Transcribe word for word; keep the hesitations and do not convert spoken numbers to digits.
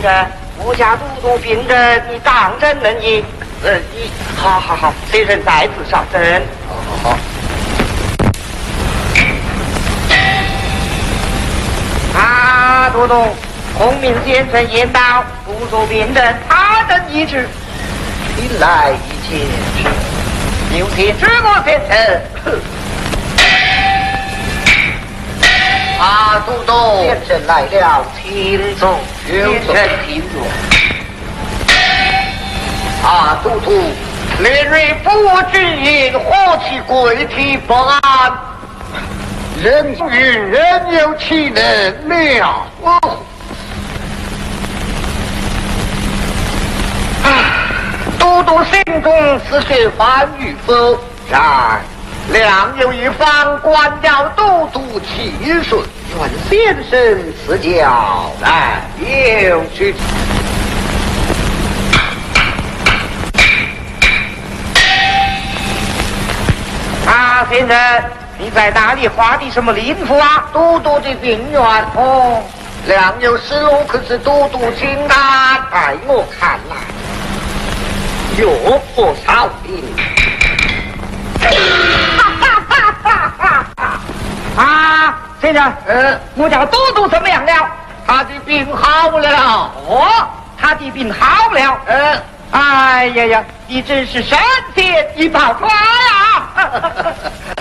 人，我家都督病人，你当真能医？呃，医，好好好，随人再次上阵。 好好好。 啊，都督，孔明先生言道，督督病人他能医治。 你来一见之， 有请知国先生。 啊，都督先生来了， 请坐，先生请坐。 啊，都督， 烈锐不君言，何其贵体不安？ 人云人有其能了。哦， 都督心中此事番与否？然良有一方官调都督气顺，愿先生赐教。来，有去。 啊，先生，你在哪里画的什么灵符啊？ 都督的病院哦，良有思路，可是都督请他带我看来。药破少林。 啊，先生， 呃， 我家都督怎么样了？ 他的病好了。 哦，他的病好了。 呃， 哎呀呀，你真是神仙一报出来啊！